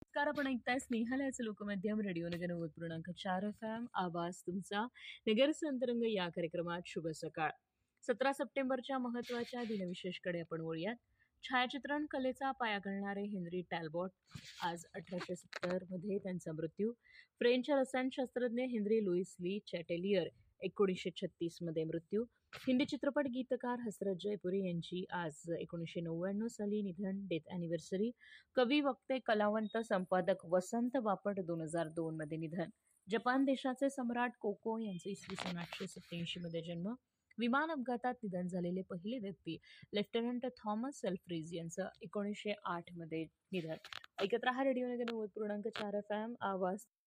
नमस्कार. आपण ऐकताय स्नेहालयाचं लोकमाध्यम रेडिओ नगर 90.4 FM. आवाज तुमचा. नगर संतरंग या कार्यक्रमात शुभ सकाळ. 17 सप्टेंबरच्या महत्वाच्या दिनविशेषकडे आपण वळूयात. छायाचित्रण कलेचा पाया घालणारे हेनरी टॅलबॉट, आज 1870 मध्ये त्यांचा मृत्यू. फ्रेंच रसायनशास्त्रज्ञ हेनरी लुईस ली चॅटेलियर, 1936 मध्ये मृत्यू. हिंदी चित्रपट गीतकार हसरत जयपुरी यांची आज 1999 साली निधन, डेथ अॅनिव्हर्सरी. कवी, वक्ते, कलावंत, संपादक वसंत बापट 2002 मध्ये निधन. जपान देशाचे सम्राट कोको यांचे इसवी सन 887 मध्ये जन्म. विमान अपघातात निधन झालेले पहिले व्यक्ती लेफ्टनंट थॉमस सेल्फ्रीज यांचं 1908 मध्ये निधन. ऐकत रहा रेडिओ नगर 90.4 FM. आवाज